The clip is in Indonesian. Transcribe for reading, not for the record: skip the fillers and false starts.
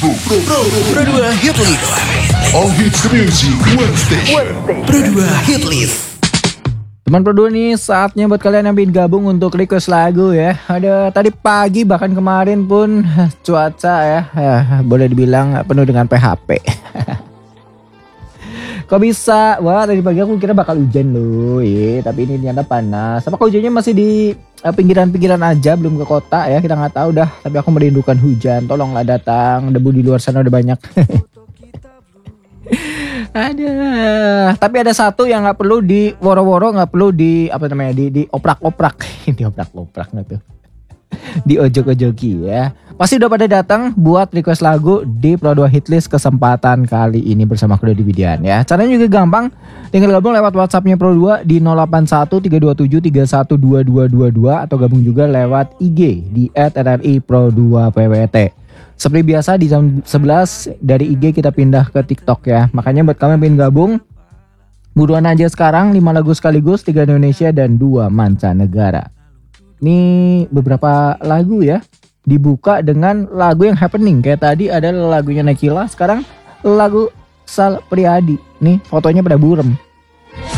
Pro 2 Hit List. All hits music, one station. Pro 2 Hit List. Teman Pro 2 nih, saatnya buat kalian yang ingin gabung untuk request lagu ya. Ada tadi pagi bahkan kemarin pun cuaca ya boleh dibilang penuh dengan PHP. Kok bisa? Wah, tadi pagi aku kira bakal hujan loh, tapi ini ternyata panas. Apakah hujannya masih di pinggiran-pinggiran aja, belum ke kota ya? Kita nggak tahu dah. Tapi aku merindukan hujan. Tolonglah datang. Debu di luar sana udah banyak. Ada. Tapi ada satu yang nggak perlu di woro-woro, nggak perlu di di oprak-oprak. Di oprak-oprak nggak tuh? Di ojok-ojoki ya. Pasti udah pada datang buat request lagu di Pro 2 Hitlist kesempatan kali ini bersama aku Dodi Widian ya. Caranya juga gampang, tinggal gabung lewat WhatsAppnya Pro 2 di 081327312222 atau gabung juga lewat IG di @rripro2pwt. Seperti biasa di jam 11 dari IG kita pindah ke TikTok ya. Makanya buat kalian yang pengen gabung, buruan aja sekarang 5 lagu sekaligus, 3 Indonesia dan 2 mancanegara. Ini beberapa lagu ya. Dibuka dengan lagu yang happening. Kayak tadi ada lagunya Nakila, sekarang lagu Sal Priadi. Nih fotonya pada burem.